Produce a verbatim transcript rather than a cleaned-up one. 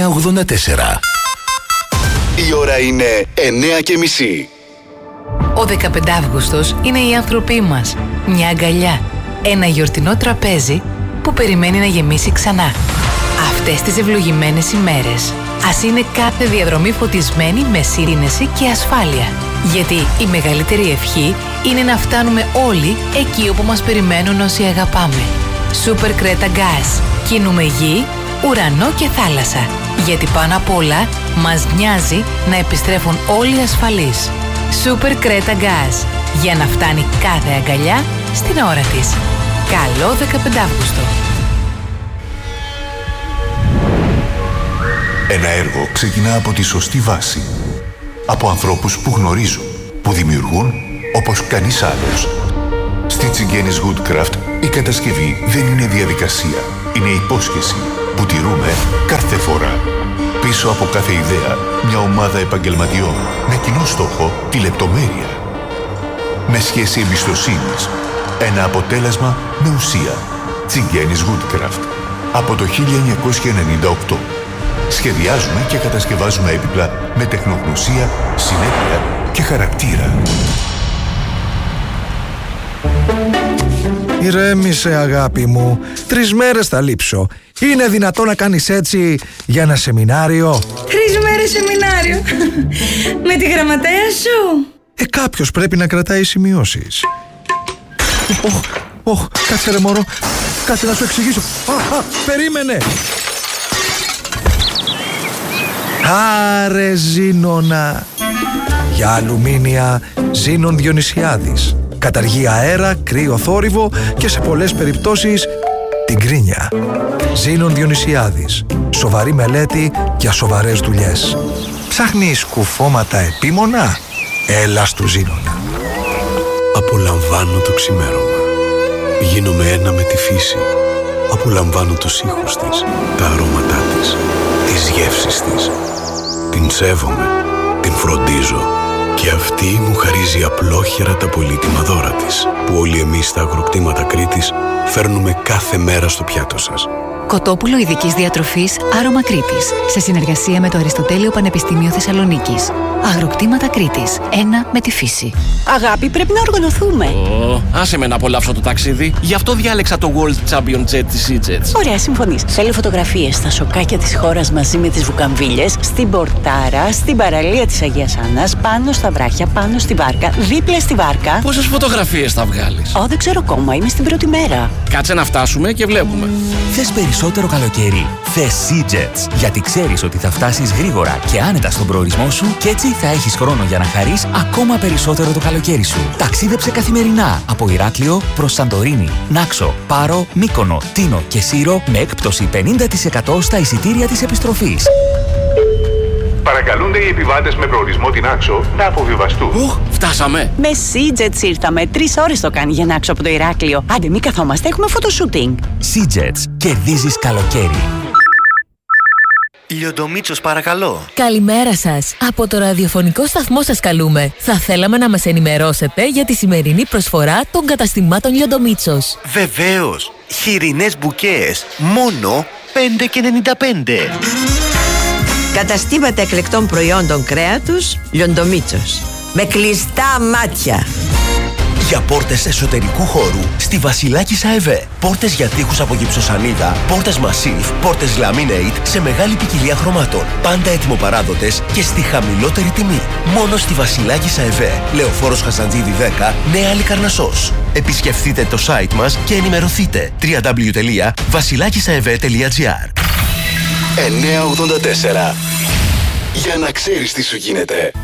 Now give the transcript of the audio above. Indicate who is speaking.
Speaker 1: εννιά ογδόντα τέσσερα. Η ώρα είναι εννιά και μισή.
Speaker 2: Ο δεκαπέντε Αυγούστος είναι οι άνθρωποι μας. Μια αγκαλιά. Ένα γιορτινό τραπέζι που περιμένει να γεμίσει ξανά. Αυτές τις ευλογημένες ημέρες, ας είναι κάθε διαδρομή φωτισμένη με σύνεση και ασφάλεια. Γιατί η μεγαλύτερη ευχή είναι να φτάνουμε όλοι εκεί όπου μας περιμένουν όσοι αγαπάμε. Super Creta Gas. Κινούμε γη, ουρανό και θάλασσα. Γιατί πάνω απ' όλα μας νοιάζει να επιστρέφουν όλοι ασφαλείς. Super Creta Gas. Για να φτάνει κάθε αγκαλιά στην ώρα της. Καλό δεκαπέντε Αυγούστο.
Speaker 3: Ένα έργο ξεκινά από τη σωστή βάση. Από ανθρώπους που γνωρίζουν, που δημιουργούν όπως κανείς άλλος. Στη Τσιγκένης Woodcraft η κατασκευή δεν είναι διαδικασία. Είναι υπόσχεση που τηρούμε κάθε φορά. Πίσω από κάθε ιδέα, μια ομάδα επαγγελματιών με κοινό στόχο τη λεπτομέρεια. Με σχέση εμπιστοσύνης. Ένα αποτέλεσμα με ουσία. Τσιγκένης Woodcraft. Από το χίλια εννιακόσια ενενήντα οκτώ. Σχεδιάζουμε και κατασκευάζουμε έπιπλα με τεχνογνωσία, συνέπεια και χαρακτήρα.
Speaker 4: Ηρέμησε, αγάπη μου. Τρεις μέρες θα λείψω. Είναι δυνατό να κάνεις έτσι για ένα σεμινάριο?
Speaker 5: Τρεις μέρες σεμινάριο. Με τη γραμματέα σου.
Speaker 4: Ε, κάποιος πρέπει να κρατάει σημειώσεις. Οχ, οχ, κάτσε ρε μωρό. Κάτσε να σου εξηγήσω. Α, α, περίμενε. Άρε Ζήνονα. Για αλουμίνια Ζήνων Διονυσιάδης. Καταργεί αέρα, κρύο, θόρυβο και σε πολλές περιπτώσεις την κρίνια. Ζήνων Διονυσιάδης. Σοβαρή μελέτη για σοβαρές δουλειές. Ψάχνεις κουφώματα επίμονα? Έλα στου Ζήνονα.
Speaker 6: Απολαμβάνω το ξημέρωμα. Γίνομαι ένα με τη φύση. Απολαμβάνω τους ήχους της, τα αρώματά της, τις γεύσεις της. Την σέβομαι, την φροντίζω και αυτή μου χαρίζει απλόχερα τα πολύτιμα δώρα της, που όλοι εμείς στα αγροκτήματα Κρήτης φέρνουμε κάθε μέρα στο πιάτο σας.
Speaker 7: Κοτόπουλο ειδικής διατροφής Άρωμα Κρήτης, σε συνεργασία με το Αριστοτέλειο Πανεπιστήμιο Θεσσαλονίκης. Αγροκτήματα Κρήτης. Ένα με τη φύση.
Speaker 8: Αγάπη, πρέπει να οργανωθούμε.
Speaker 9: Oh, άσε με να απολαύσω το ταξίδι. Γι' αυτό διάλεξα το World Champion Jet της EasyJet.
Speaker 8: Ωραία, συμφωνείς. Θέλω φωτογραφίες στα σοκάκια της χώρας μαζί με τις βουκαμβίλες, στην πορτάρα, στην παραλία της Αγίας Άννας, πάνω στα βράχια, πάνω στη βάρκα, δίπλα στη βάρκα.
Speaker 9: Πόσες φωτογραφίες θα βγάλεις?
Speaker 8: Ω, δεν ξέρω ακόμα. Είμαι στην πρώτη μέρα.
Speaker 9: Κάτσε να φτάσουμε και βλέπουμε.
Speaker 10: Θες περισσότερο καλοκαίρι? Θες EasyJet. Γιατί ξέρεις ότι θα φτάσεις γρήγορα και άνετα στον προορισμό σου και έτσι θα έχεις χρόνο για να χαρείς ακόμα περισσότερο το καλοκαίρι σου. Ταξίδεψε καθημερινά από Ηράκλειο προς Σαντορίνη, Νάξο, Πάρο, Μύκονο, Τίνο και Σύρο με έκπτωση πενήντα τοις εκατό στα εισιτήρια της επιστροφής.
Speaker 3: Παρακαλούνται οι επιβάτες με προορισμό την Άξο να αποβιβαστούν.
Speaker 9: Οχ, φτάσαμε.
Speaker 8: Με EasyJet ήρθαμε. Τρεις ώρες το κάνει για να Άξο από το Ηράκλειο. Άντε, μη καθόμαστε, έχουμε φωτοσούτινγκ.
Speaker 10: EasyJet. Κερδίζεις καλοκαίρι.
Speaker 11: Λιοντομίτσος, παρακαλώ.
Speaker 12: Καλημέρα σας. Από το ραδιοφωνικό σταθμό σας καλούμε. Θα θέλαμε να μας ενημερώσετε για τη σημερινή προσφορά των καταστημάτων Λιοντομίτσος.
Speaker 11: Βεβαίως. Χοιρινές μπουκές. Μόνο πέντε και ενενήντα πέντε.
Speaker 13: Καταστήματα εκλεκτών προϊόντων κρέατος Λιοντομίτσος. Με κλειστά μάτια.
Speaker 11: Για πόρτες εσωτερικού χώρου στη Βασιλάκης ΑΕΒ. Πόρτες για τοίχους από γυψοσανίδα, πόρτες Massif, πόρτες Laminate σε μεγάλη ποικιλία χρωμάτων. Πάντα έτοιμοπαράδοτες και στη χαμηλότερη τιμή. Μόνο στη Βασιλάκης ΑΕΒ. Λεωφόρος Χαζαντζίδη δέκα, Νέα Αλικαρνασσός. Επισκεφτείτε το site μας και ενημερωθείτε. double-u double-u double-u τελεία βασιλάκισαεβ τελεία τζι άρ.
Speaker 1: εννιά ογδόντα τέσσερα. Για να ξέρεις τι σου γίνεται.